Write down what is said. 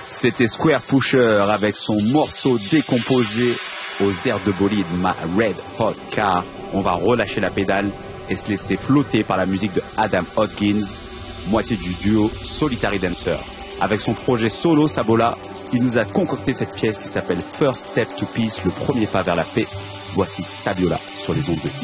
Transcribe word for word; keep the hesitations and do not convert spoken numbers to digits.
C'était Square Pusher avec son morceau décomposé aux airs de bolide Ma Red Hot Car. On va relâcher la pédale et se laisser flotter par la musique de Adam Hodgins, moitié du duo Solitary Dancer. Avec son projet solo Sabola, il nous a concocté cette pièce qui s'appelle First Step to Peace, le premier pas vers la paix. Voici Sabiola sur les ondes de